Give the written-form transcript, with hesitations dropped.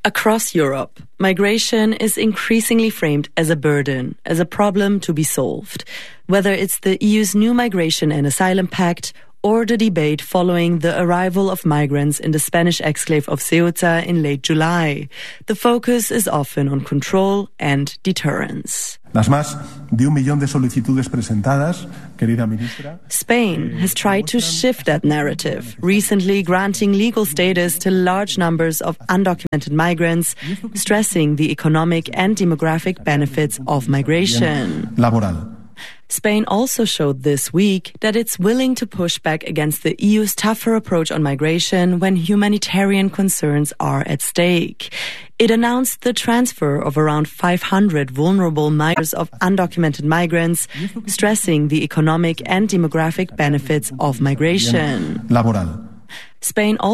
Across Europe, migration is increasingly framed as a burden, as a problem to be solved. Whether it's the EU's new Migration and Asylum Pact or the debate following the arrival of migrants in the Spanish exclave of Ceuta in late July, the focus is often on control and deterrence. Spain has tried to shift that narrative, recently granting legal status to large numbers of undocumented migrants, stressing the economic and demographic benefits of migration. Spain also showed this week that it's willing to push back against the EU's tougher approach on migration when humanitarian concerns are at stake. It announced the transfer of around 500 vulnerable migrants of undocumented migrants, stressing the economic and demographic benefits of migration. Spain also